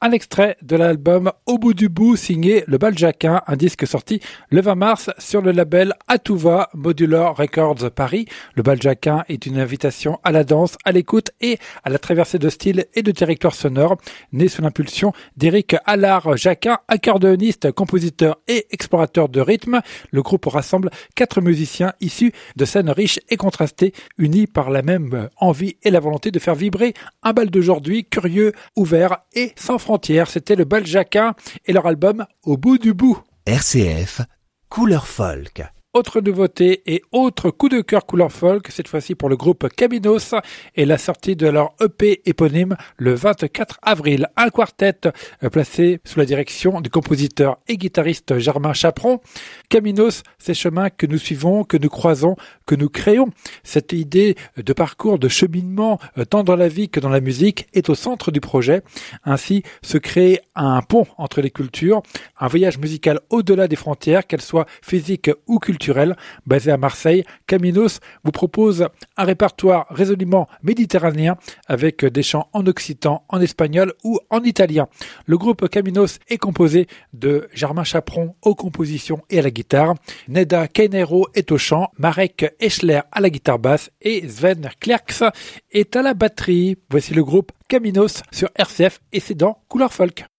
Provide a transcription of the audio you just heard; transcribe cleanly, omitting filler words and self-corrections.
Un extrait de l'album Au bout du bout signé Le Baljaquin, un disque sorti le 20 mars sur le label À tout va Modular Records Paris. Le Baljaquin est une invitation à la danse, à l'écoute et à la traversée de styles et de territoires sonores, né sous l'impulsion d'Éric Allard-Jacquin, accordéoniste, compositeur et explorateur de rythme. Le groupe rassemble 4 musiciens issus de scènes riches et contrastées, unis par la même envie et la volonté de faire vibrer un bal d'aujourd'hui curieux, ouvert et sans frontières. C'était le Baljaquin et leur album Au bout du bout. RCF, couleur folk. Autre nouveauté et autre coup de cœur couleur folk, cette fois-ci pour le groupe Caminos et la sortie de leur EP éponyme le 24 avril. Un quartet placé sous la direction du compositeur et guitariste Germain Chaperon. Caminos, ces chemins que nous suivons, que nous croisons, que nous créons. Cette idée de parcours, de cheminement, tant dans la vie que dans la musique, est au centre du projet. Ainsi se crée un pont entre les cultures, un voyage musical au-delà des frontières, qu'elles soient physiques ou culturelles. Basé à Marseille, Caminos vous propose un répertoire résolument méditerranéen avec des chants en occitan, en espagnol ou en italien. Le groupe Caminos est composé de Germain Chaperon aux compositions et à la guitare, Neda Keinero est au chant, Marek Eschler à la guitare basse et Sven Klerks est à la batterie. Voici le groupe Caminos sur RCF et c'est dans Couleur Folk.